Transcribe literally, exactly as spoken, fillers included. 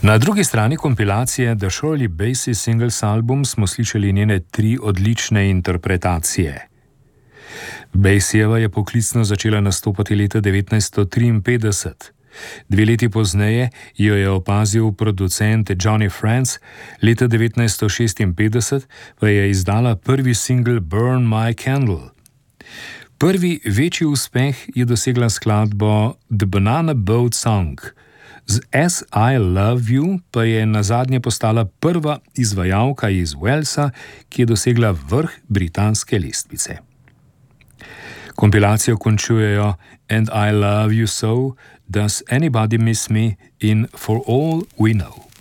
Na drugi strani kompilacije The Shirley Bassey Singles Album smo slišali njene tri odlične interpretacije. Basseyjeva je poklicno začela nastopati leta devetnajststo triinpetdeset. Dve leti pozneje jo je opazil producent Johnny Franz, leta devetnajststo šestinpetdeset pa je izdala prvi singel Burn My Candle. Prvi večji uspeh je dosegla skladbo The Banana Boat Song. Z As I Love You pa je nazadnje postala prva izvajalka iz Walesa, ki je dosegla vrh britanske lestvice. Kompilacijo končujejo And I Love You So, Does Anybody Miss Me in For All We Know.